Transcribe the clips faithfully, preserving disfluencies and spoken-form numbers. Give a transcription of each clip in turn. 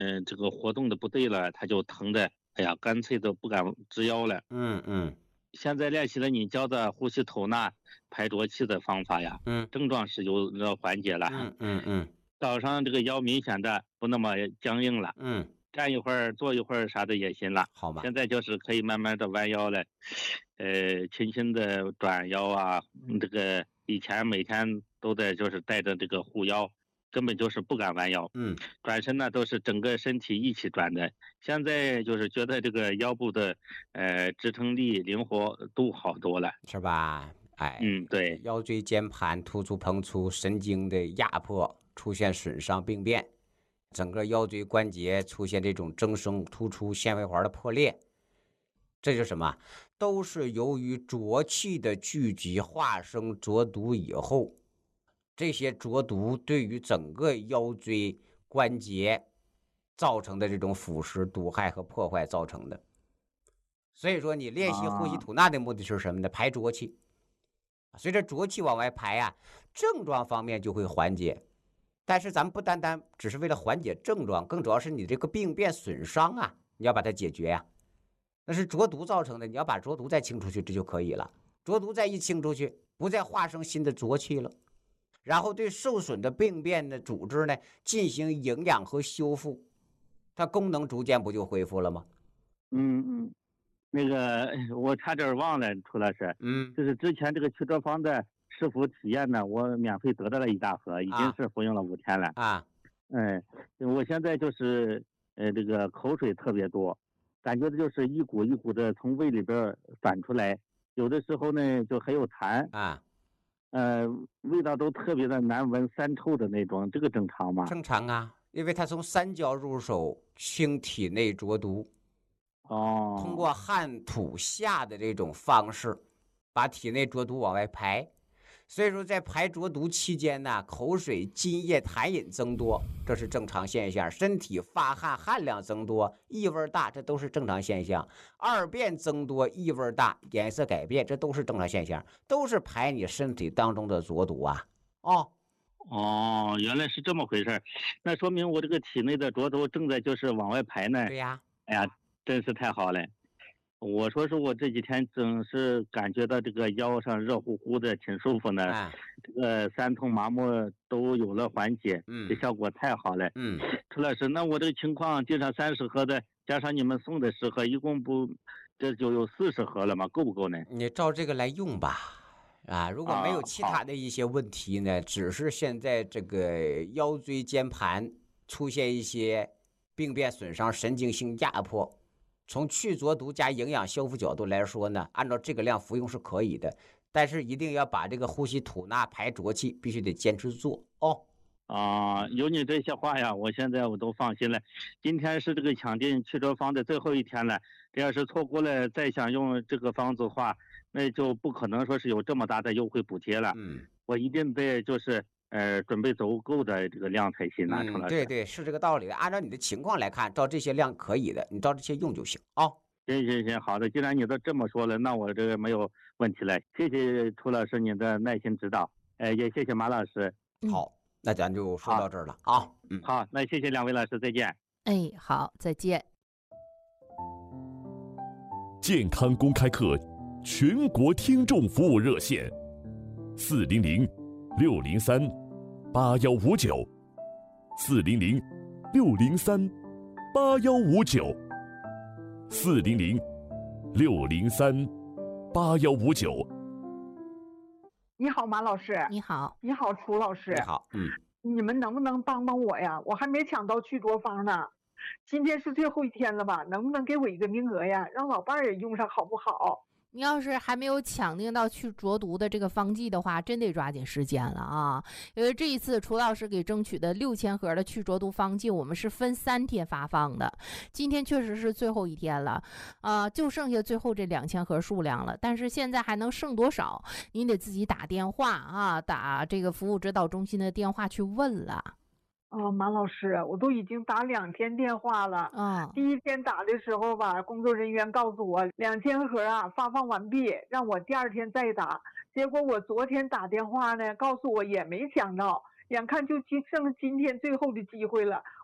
嗯、呃这个活动的不对了，他就疼的，哎呀，干脆都不敢直腰了。 嗯嗯现在练习了你教的呼吸吐纳、排浊气的方法呀， 嗯症状是有了缓解了。 嗯嗯嗯早上这个腰明显的不那么僵硬了， 嗯， 站一会儿、坐一会儿啥的也行了。 好吧。 现在就是可以慢慢的弯腰了，呃，轻轻的转腰啊。嗯这个以前每天都在就是带着这个护腰，根本就是不敢弯腰， 嗯， 转身呢都是整个身体一起转的。现在就是觉得这个腰部的呃支撑力、灵活度好多了。 是吧？哎， 嗯，对。 腰椎间盘突出膨出，神经的压迫出现损伤病变，整个腰椎关节出现这种增生突出、纤维环的破裂，这是什么？都是由于浊气的聚集化生浊毒以后，这些浊毒对于整个腰椎关节造成的这种腐蚀、毒害和破坏造成的。所以说，你练习呼吸啊。 吐纳的目的是什么呢？排浊气。随着浊气往外排啊，症状方面就会缓解。但是咱们不单单只是为了缓解症状，更主要是你这个病变损伤啊，你要把它解决呀、那是浊毒造成的，你要把浊毒再清出去，这就可以了。浊毒再一清出去，不再化生新的浊气了，然后对受损的病变的组织呢进行营养和修复，它功能逐渐不就恢复了吗？ 嗯嗯。那个我差点忘了，楚老师， 嗯就是之前这个祛浊方的试服体验呢，我免费得到了一大盒，已经啊是服用了五天了。 啊嗯，我现在就是呃这个口水特别多，感觉就是一股一股的从胃里边反出来，有的时候呢就还有痰， 啊， 呃味道都特别的难闻膻臭的那种，这个正常吗？ 正常啊，因为它从三焦入手清体内浊毒，通哦。 过汗吐下的这种方式，把体内浊毒往外排。所以说，在排浊毒期间呢，口水、津液、痰饮增多，这是正常现象；身体发汗、汗量增多、异味大，这都是正常现象；二便增多、异味大、颜色改变，这都是正常现象，都是排你身体当中的浊毒啊。哦， 哦，原来是这么回事儿，那说明我这个体内的浊毒正在就是往外排呢。 对呀， 哎呀，真是太好了！我说是我这几天总是感觉到这个腰上热乎乎的，挺舒服呢， 哎， 这个酸痛麻木都有了缓解，这嗯效果太好了。 嗯。 楚老师，那我这个情况，就上三十盒的，加上你们送的十盒，一共不，这就有四十盒了吗？够不够呢？ 你照这个来用吧。啊，如果没啊， 有其他好。 的一些问题呢，只是现在这个腰椎间盘出现一些病变损伤、神经性压迫，从去浊毒加营养修复角度来说呢，按照这个量服用是可以的，但是一定要把这个呼吸吐纳排浊气必须得坚持做哦。 啊，有你这些话呀，我现在我都放心了。今天是这个抢订祛浊方的最后一天了，这要是错过了，再想用这个方子的话，那就不可能说是有这么大的优惠补贴了。 嗯我一定得就是呃准备足够的这个量才行呐，陈嗯， 老师。 对对，是这个道理的。按照你的情况来看，照这些量可以的，你照这些用就行啊。 行行行，好的，既然你都这么说了，那我这个没有问题了。谢谢楚老师您的耐心指导，呃，也谢谢马老师。 嗯， 好，那咱就说好， 到这儿了啊。嗯。 好，那谢谢两位老师，再见。 哎，好，再见。 健康公开课全国听众服务热线：四零零六零三八幺五九，四零零六零三八幺五九，四零零六零三八幺五九。 你好，马老师。 你好。 你好，楚老师。 你好，嗯， 你们能不能帮帮我呀？我还没抢到祛浊方呢，今天是最后一天了吧？能不能给我一个名额呀？让老伴儿也用上好不好？ 你要是还没有抢订到去浊毒的这个方剂的话，真得抓紧时间了啊！因为这一次楚老师给争取的六千盒的去浊毒方剂，我们是分三天发放的。今天确实是最后一天了，啊、呃，就剩下最后这两千盒数量了。但是现在还能剩多少？您得自己打电话啊，打这个服务指导中心的电话去问了。 哦，马老师，我都已经打两天电话了。 嗯， 第一天打的时候吧，工作人员告诉我两千盒啊发放完毕，让我第二天再打。结果我昨天打电话呢，告诉我也没抢到，眼看就剩今天最后的机会了，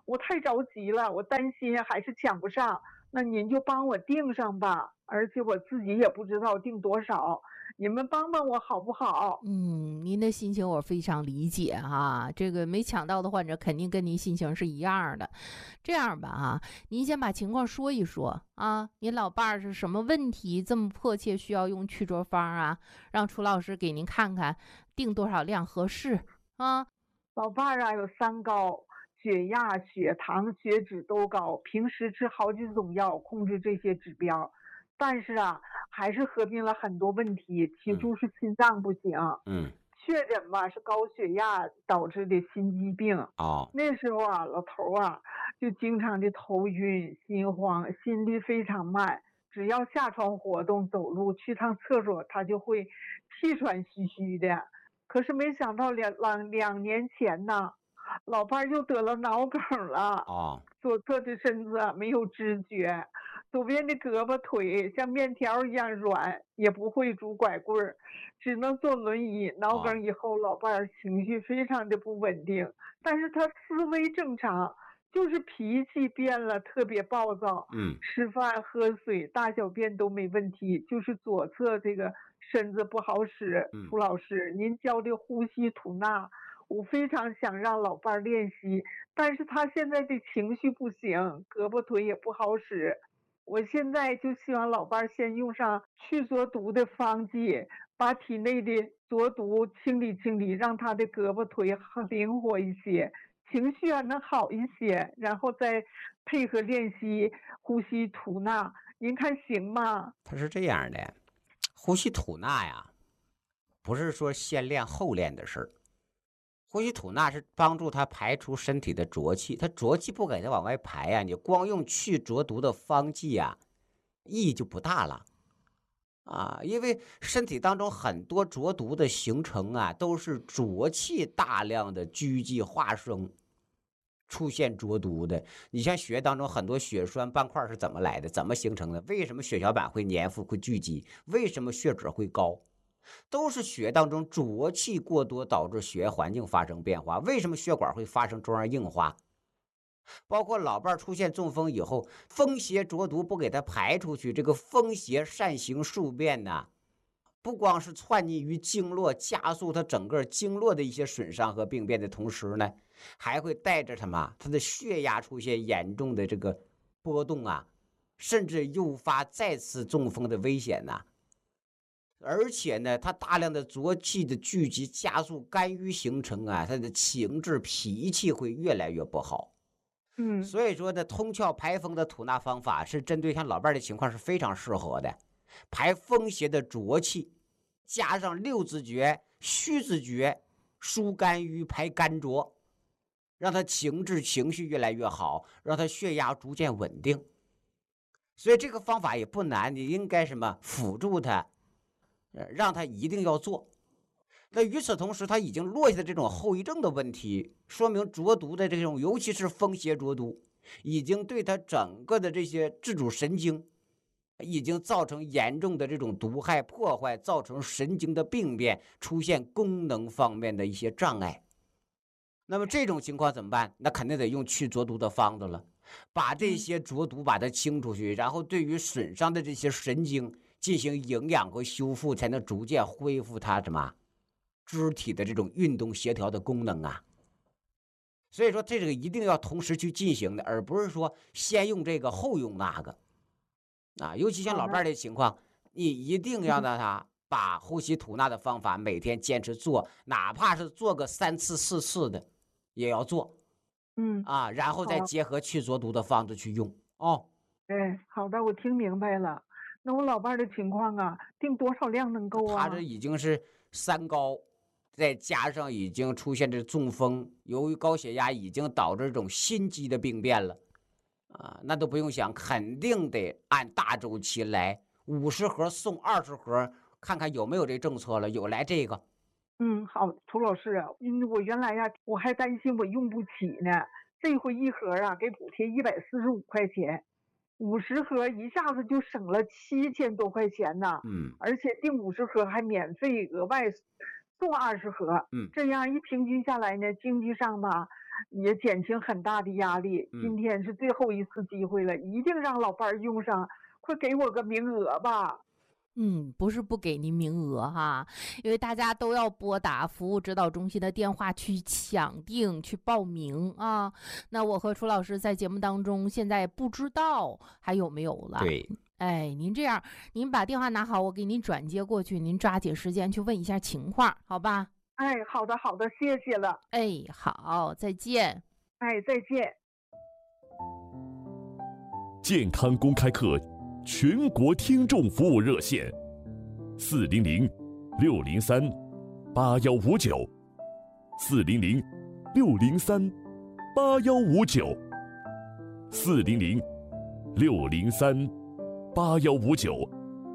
我太着急了，我担心还是抢不上，那您就帮我订上吧，而且我自己也不知道订多少，你们帮帮我好不好？ 嗯，您的心情我非常理解哈，这个没抢到的患者肯定跟您心情是一样的。这样吧哈，您先把情况说一说啊，您老伴儿是什么问题这么迫切需要用去浊方啊？让楚老师给您看看定多少量合适啊。 老伴儿啊有三高，血压、血糖、血脂都高，平时吃好几种药控制这些指标，但是啊还是合并了很多问题，起初是心脏不行， 嗯， 确诊吧是高血压导致的心肌病。 哦， 那时候啊老头啊就经常的头晕、心慌，心率非常慢，只要下床活动走路去趟厕所他就会气喘吁吁的。可是没想到两两两年前呢，老伴儿又得了脑梗了， 哦， 左侧的身子没有知觉，左边的胳膊腿像面条一样软，也不会拄拐棍儿，只能坐轮椅。脑梗以后，老伴儿情绪非常的不稳定，但是他思维正常，就是脾气变了，特别暴躁。 嗯， 吃饭喝水大小便都没问题，就是左侧这个身子不好使。 嗯楚老师，您教的呼吸吐纳，我非常想让老伴儿练习，但是他现在的情绪不行，胳膊腿也不好使。我现在就希望老伴儿先用上去浊毒的方剂，把体内的浊毒清理清理，让他的胳膊腿灵活一些，情绪啊能好一些，然后再配合练习呼吸吐纳，您看行吗？ 它是这样的，呼吸吐纳呀，不是说先练后练的事儿。呼吸吐纳是帮助他排出身体的浊气，他浊气不给他往外排呀、你光用去浊毒的方剂呀、意义就不大了啊。因为身体当中很多浊毒的形成啊，都是浊气大量的聚集化生出现浊毒的。你像血液当中很多血栓斑块是怎么来的？怎么形成的？为什么血小板会粘附、会聚集？为什么血脂会高？都是血当中浊气过多导致血液环境发生变化。为什么血管会发生中央硬化？包括老伴出现中风以后，风邪浊毒不给它排出去，这个风邪善行宿便呐，不光是窜逆于经络，加速它整个经络的一些损伤和病变的同时呢，还会带着它嘛，它的血压出现严重的这个波动啊，甚至诱发再次中风的危险呐。而且呢，它大量的浊气的聚集，加速肝郁形成啊，它的情志脾气会越来越不好。 嗯， 所以说呢，通窍排风的吐纳方法是针对像老伴的情况是非常适合的，排风邪的浊气，加上六字诀、虚字诀，疏肝郁、排肝浊，让他情志情绪越来越好，让他血压逐渐稳定。所以这个方法也不难，你应该什么辅助他。让他一定要做。那与此同时，他已经落下的这种后遗症的问题，说明浊毒的这种，尤其是风邪浊毒，已经对他整个的这些自主神经，已经造成严重的这种毒害破坏，造成神经的病变，出现功能方面的一些障碍。那么这种情况怎么办？那肯定得用去浊毒的方子了，把这些浊毒把它清出去，然后对于损伤的这些神经进行营养和修复，才能逐渐恢复它什么肢体的这种运动协调的功能啊。所以说这个一定要同时去进行的，而不是说先用这个后用那个啊。尤其像老伴儿的情况，你一定要让他把呼吸吐纳的方法每天坚持做，哪怕是做个三次四次的也要做。 嗯啊，然后再结合去浊毒的方子去用哦。 哎，好的，我听明白了。那我老伴儿的情况啊，定多少量能够啊？ 他这已经是三高，再加上已经出现这中风，由于高血压已经导致这种心肌的病变了啊，那都不用想，肯定得按大周期来，五十盒送二十盒，看看有没有这政策了，有来这个。 嗯，好，楚老师啊，因为我原来呀、啊，我还担心我用不起呢，这回一盒啊给补贴一百四十五块钱。五十盒一下子就省了七千多块钱呢， 嗯， 而且订五十盒还免费额外送二十盒， 嗯， 这样一平均下来呢，经济上吧也减轻很大的压力。 嗯今天是最后一次机会了，一定让老伴儿用上，快给我个名额吧。 嗯，不是不给您名额哈，因为大家都要拨打服务指导中心的电话去抢定、去报名啊。那我和楚老师在节目当中现在不知道还有没有了。 对， 哎，您这样，您把电话拿好，我给您转接过去，您抓紧时间去问一下情况，好吧？ 哎，好的好的，谢谢了。 哎，好，再见。 哎，再见。 健康公开课全国听众服务热线：四零零六零三八幺五九，四零零六零三八幺五九，四零零六零三八幺五九。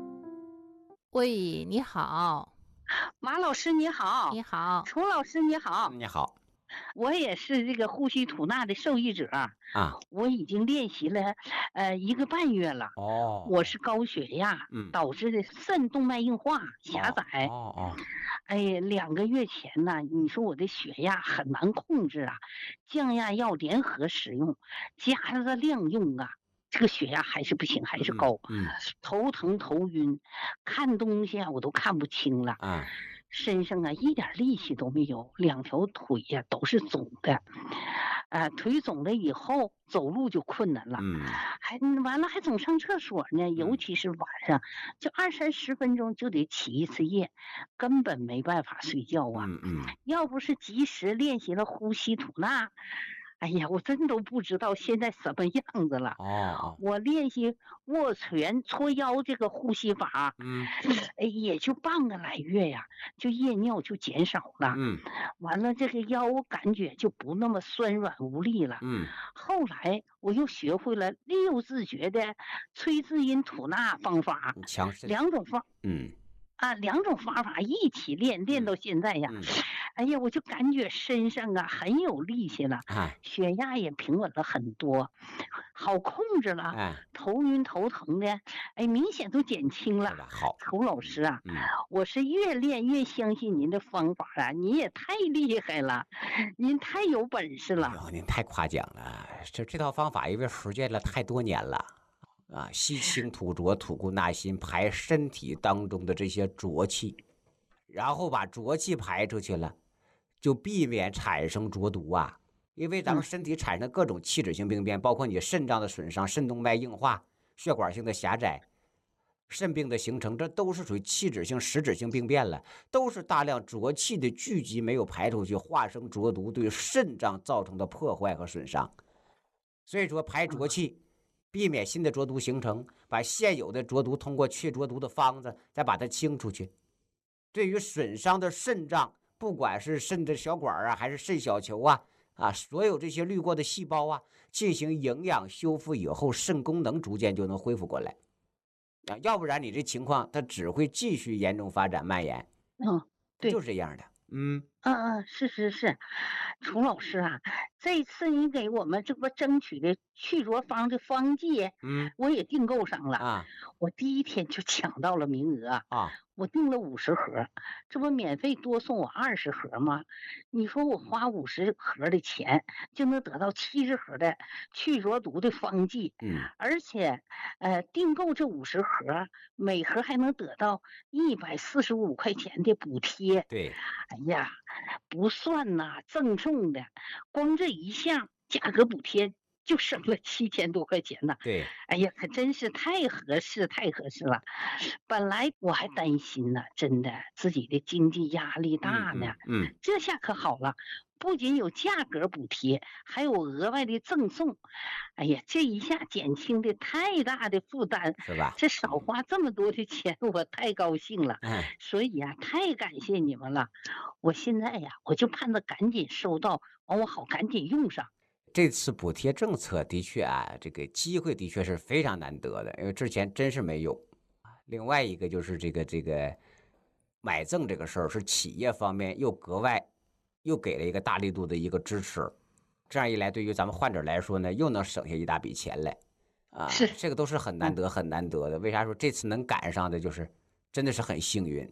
喂，你好。 马老师你好。 你好。 楚老师你好。 你好。 我也是这个呼吸吐纳的受益者啊，我已经练习了呃一个半月了。 哦， 我是高血压、 嗯、 导致的肾动脉硬化狭窄。 哦哦， 哎呀，两个月前呢，你说我的血压很难控制啊，降压药联合使用，加了量用啊。这个血压还是不行，还是高， 嗯，嗯头疼头晕，看东西啊我都看不清了， 啊， 身上啊一点力气都没有，两条腿呀、啊、都是肿的，呃，腿肿了以后走路就困难了， 嗯， 还完了还总上厕所呢，尤其是晚上，就二三十分钟就得起一次夜，根本没办法睡觉啊， 嗯嗯， 要不是及时练习了呼吸吐纳。哎呀，我真都不知道现在什么样子了。 哦， 我练习握拳搓腰这个呼吸法， 嗯， 哎，也就半个来月呀，就夜尿就减少了。 嗯， 完了这个腰我感觉就不那么酸软无力了。 嗯， 后来我又学会了六字诀的吹字音吐纳方法， 强势两种方， 嗯。 啊，两种方法一起练，练到现在呀， 嗯、 哎呀，我就感觉身上啊很有力气了， 啊、 血压也平稳了很多，好控制了， 啊、 头晕头疼的，哎，明显都减轻了。 好， 楚老师啊， 嗯、 我是越练越相信您的方法啊，您也太厉害了，您太有本事了。 哎呦，您太夸奖了，这这套方法因为实践了太多年了。啊，吸清吐浊，吐故纳新，排身体当中的这些浊气，然后把浊气排出去了，就避免产生浊毒啊。因为咱们身体产生各种器质性病变，包括你肾脏的损伤、肾动脉硬化、血管性的狭窄、肾病的形成，这都是属于器质性、实质性病变了，都是大量浊气的聚集没有排出去，化生浊毒，对肾脏造成的破坏和损伤。所以说，排浊气。避免新的浊毒形成，把现有的浊毒通过去浊毒的方子再把它清出去。对于损伤的肾脏，不管是肾的小管啊，还是肾小球啊，啊，所有这些滤过的细胞啊，进行营养修复以后，肾功能逐渐就能恢复过来。啊，要不然你这情况它只会继续严重发展蔓延。 嗯，对， 就是这样的。嗯嗯嗯，是是是，楚老师啊，这次你给我们这不争取的去浊方的方剂， 嗯， 我也订购上了啊， 我第一天就抢到了名额啊， 我订了五十盒，这不免费多送我二十盒吗？你说我花五十盒的钱就能得到七十盒的去浊毒的方剂， 嗯， 而且呃订购这五十盒，每盒还能得到一百四十五块钱的补贴。 对， 哎呀，不算呐，赠送的，光这一项价格补贴就省了七千多块钱呢。 对， 哎呀，可真是太合适，太合适了。本来我还担心呢，真的自己的经济压力大呢。 嗯，嗯这下可好了，不仅有价格补贴，还有额外的赠送。哎呀，这一下减轻的太大的负担， 是吧？ 这少花这么多的钱，我太高兴了。 嗯， 所以呀、啊，太感谢你们了。我现在呀，我就盼着赶紧收到，完我好赶紧用上。 这次补贴政策的确啊，这个机会的确是非常难得的，因为之前真是没有。另外一个就是这个这个买赠这个事儿，是企业方面又格外又给了一个大力度的一个支持，这样一来，对于咱们患者来说呢，又能省下一大笔钱来啊， 是这个都是很难得很难得的。为啥说这次能赶上的，就是真的是很幸运。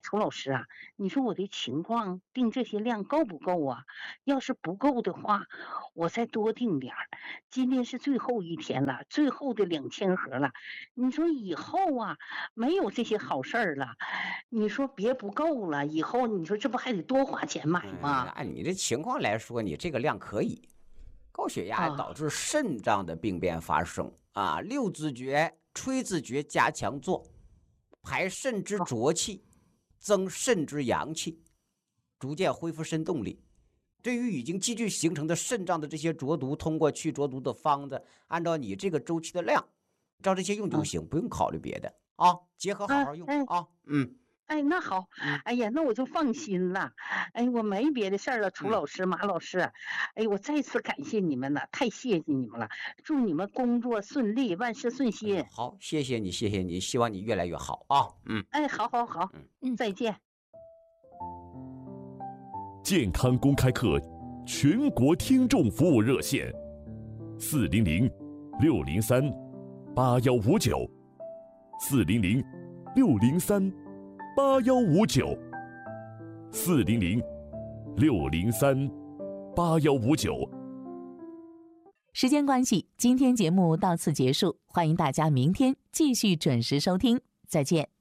楚老师啊，你说我的情况订这些量够不够啊？要是不够的话，我再多订点儿。今天是最后一天了，最后的两千盒了。你说以后啊，没有这些好事儿了，你说别不够了，以后你说这不还得多花钱买吗？ 嗯、按你的情况来说，你这个量可以。高血压导致肾脏的病变发生啊，六字诀、吹字诀加强做，排肾之浊气，增肾之阳气，逐渐恢复肾动力。对于已经积聚形成的肾脏的这些浊毒，通过去浊毒的方子，按照你这个周期的量，照这些用就行，不用考虑别的啊，结合好好用啊，嗯。 哎，那好，哎呀，那我就放心了。哎，我没别的事儿了，楚老师、马老师，哎，我再次感谢你们了，太谢谢你们了，祝你们工作顺利，万事顺心。 嗯、好，谢谢你，谢谢你，希望你越来越好啊。嗯， 哎，好好好， 嗯， 再见。 健康公开课全国听众服务热线：四零零六零三八幺五九，四零零六零三。八幺五九，四零零六零三八幺五九。 时间关系，今天节目到此结束，欢迎大家明天继续准时收听，再见。